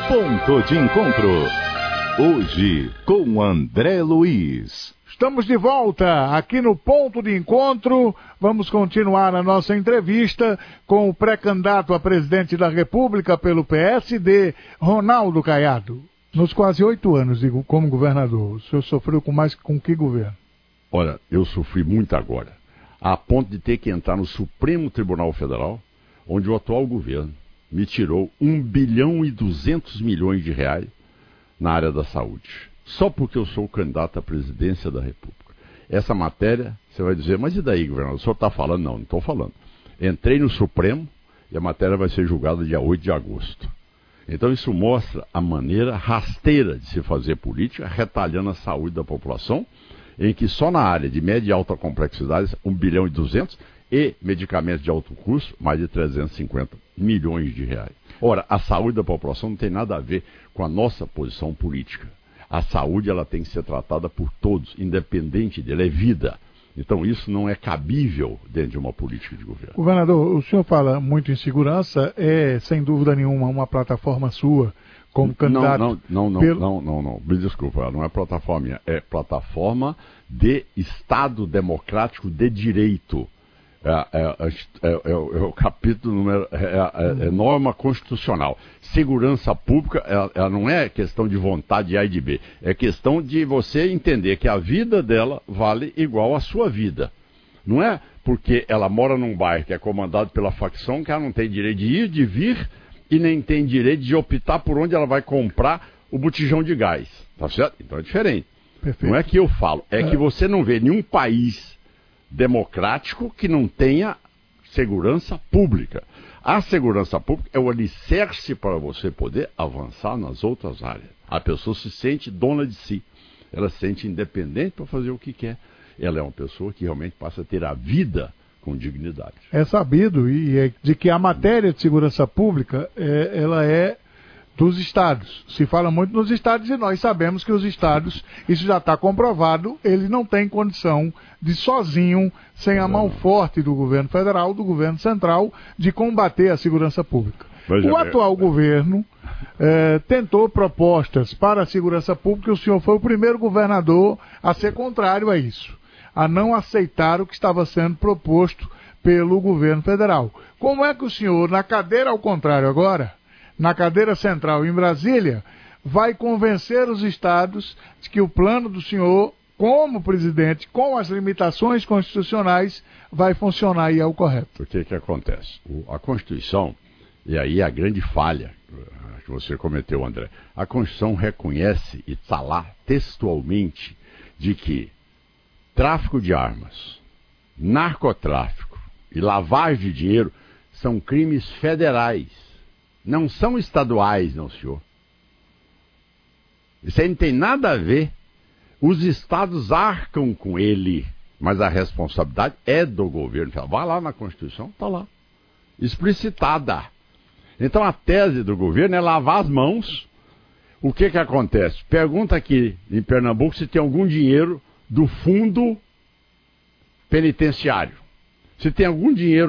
Ponto de Encontro. Hoje, com André Luiz. Estamos de volta aqui no Ponto de Encontro. Vamos continuar a nossa entrevista com o pré-candidato a presidente da República pelo PSD, Ronaldo Caiado. Nos quase 8 anos como governador, o senhor sofreu com que governo? Olha, eu sofri muito agora, a ponto de ter que entrar no Supremo Tribunal Federal, onde o atual governo me tirou 1 bilhão e 200 milhões de reais na área da saúde. Só porque eu sou candidato à presidência da República. Essa matéria, você vai dizer, mas e daí, governador? O senhor está falando? Não estou falando. Entrei no Supremo e a matéria vai ser julgada dia 8 de agosto. Então isso mostra a maneira rasteira de se fazer política, retalhando a saúde da população, em que só na área de média e alta complexidade, 1 bilhão e 200, e medicamentos de alto custo, mais de 350 milhões de reais. Ora, a saúde da população não tem nada a ver com a nossa posição política. A saúde ela tem que ser tratada por todos, independente dela, é vida. Então isso não é cabível dentro de uma política de governo. Governador, o senhor fala muito em segurança, é sem dúvida nenhuma uma plataforma sua como candidato... Não, me desculpa, não é plataforma minha, é plataforma de Estado Democrático de Direito. É o capítulo número, norma constitucional. Segurança pública, ela não é questão de vontade de A e de B, é questão de você entender que a vida dela vale igual à sua vida. Não é porque ela mora num bairro que é comandado pela facção que ela não tem direito de ir, de vir e nem tem direito de optar por onde ela vai comprar o botijão de gás. Tá certo? Então é diferente. Perfeito. Não é que eu falo, é que você não vê nenhum país democrático que não tenha segurança pública. A segurança pública é o alicerce para você poder avançar nas outras áreas. A pessoa se sente dona de si. Ela se sente independente para fazer o que quer. Ela é uma pessoa que realmente passa a ter a vida com dignidade. É sabido de que a matéria de segurança pública ela é dos estados. Se fala muito nos estados e nós sabemos que os estados, isso já está comprovado, eles não têm condição de sozinho, sem a mão forte do governo federal, do governo central, de combater a segurança pública. O atual governo tentou propostas para a segurança pública e o senhor foi o primeiro governador a ser contrário a isso, a não aceitar o que estava sendo proposto pelo governo federal. Como é que o senhor, na cadeira ao contrário agora, na cadeira central em Brasília, vai convencer os estados de que o plano do senhor, como presidente, com as limitações constitucionais, vai funcionar e é o correto? O que acontece? A Constituição, e aí a grande falha que você cometeu, André, a Constituição reconhece e está lá textualmente de que tráfico de armas, narcotráfico e lavagem de dinheiro são crimes federais. Não são estaduais, não, senhor. Isso aí não tem nada a ver. Os estados arcam com ele, mas a responsabilidade é do governo. Vai lá na Constituição, está lá. Explicitada. Então a tese do governo é lavar as mãos. O que acontece? Pergunta aqui em Pernambuco se tem algum dinheiro do fundo penitenciário. Se tem algum dinheiro